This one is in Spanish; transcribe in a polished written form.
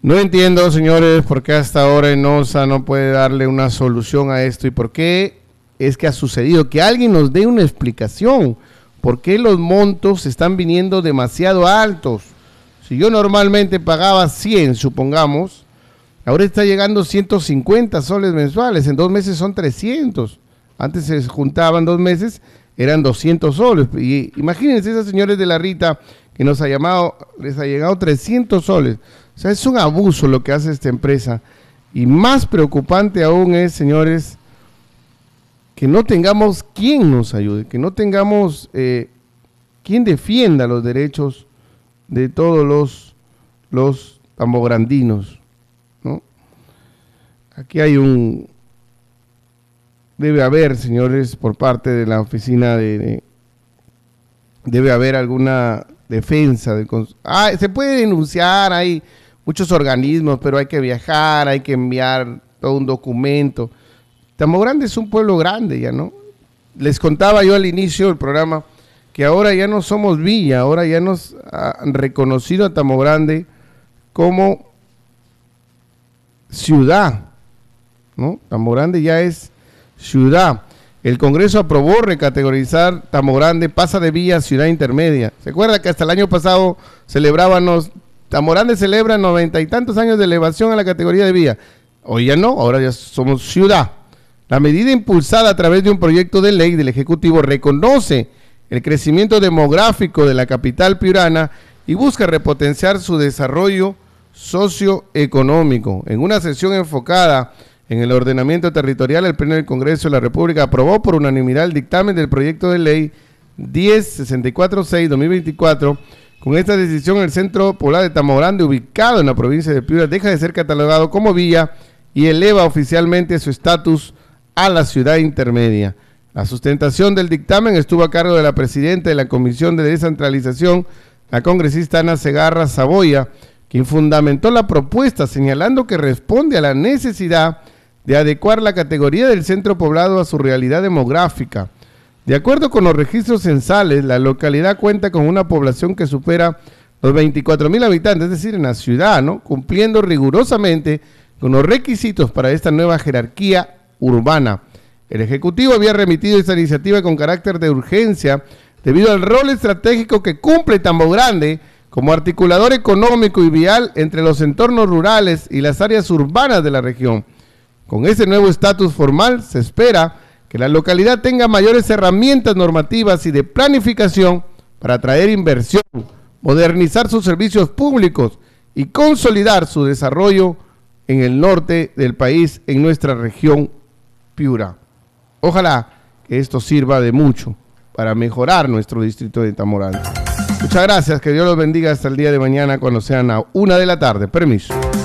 No entiendo, señores, por qué hasta ahora ENOSA no puede darle una solución a esto y por qué es que ha sucedido. Que alguien nos dé una explicación. ¿Por qué los montos están viniendo demasiado altos? Si yo normalmente pagaba 100, supongamos, ahora está llegando 150 soles mensuales. En 2 meses son 300. Antes se juntaban 2 meses, eran 200 soles. Y imagínense esos señores de la Rita que nos ha llamado, les ha llegado 300 soles. O sea, es un abuso lo que hace esta empresa. Y más preocupante aún es, señores, que no tengamos quien nos ayude, que no tengamos quien defienda los derechos de todos los tambograndinos, ¿no? Aquí hay debe haber, señores, por parte de la oficina debe haber alguna defensa. Se puede denunciar, hay muchos organismos, pero hay que viajar, hay que enviar todo un documento. Tamogrande es un pueblo grande ya, ¿no? Les contaba yo al inicio del programa que ahora ya no somos villa, ahora ya nos han reconocido a Tamogrande como ciudad, ¿no? Tamogrande ya es ciudad. El Congreso aprobó recategorizar Tamogrande, pasa de villa a ciudad intermedia. ¿Se acuerda que hasta el año pasado Tamogrande celebra 90 y tantos años de elevación a la categoría de villa? Hoy ya no, ahora ya somos ciudad. La medida impulsada a través de un proyecto de ley del Ejecutivo reconoce el crecimiento demográfico de la capital piurana y busca repotenciar su desarrollo socioeconómico. En una sesión enfocada en el ordenamiento territorial, el Pleno del Congreso de la República aprobó por unanimidad el dictamen del proyecto de ley 1064-6-2024. Con esta decisión, el centro poblado de Tamogrande, ubicado en la provincia de Piura, deja de ser catalogado como villa y eleva oficialmente su estatus a la ciudad intermedia. La sustentación del dictamen estuvo a cargo de la presidenta de la Comisión de Descentralización, la congresista Ana Segarra Saboya, quien fundamentó la propuesta señalando que responde a la necesidad de adecuar la categoría del centro poblado a su realidad demográfica. De acuerdo con los registros censales, la localidad cuenta con una población que supera los 24,000 habitantes, es decir, en la ciudad, ¿no? Cumpliendo rigurosamente con los requisitos para esta nueva jerarquía urbana. El Ejecutivo había remitido esta iniciativa con carácter de urgencia debido al rol estratégico que cumple Tamogrande como articulador económico y vial entre los entornos rurales y las áreas urbanas de la región. Con ese nuevo estatus formal se espera que la localidad tenga mayores herramientas normativas y de planificación para atraer inversión, modernizar sus servicios públicos y consolidar su desarrollo en el norte del país, en nuestra región Piura. Ojalá que esto sirva de mucho para mejorar nuestro distrito de Tamogrande. Muchas gracias, que Dios los bendiga hasta el día de mañana cuando sean a 1 de la tarde. Permiso.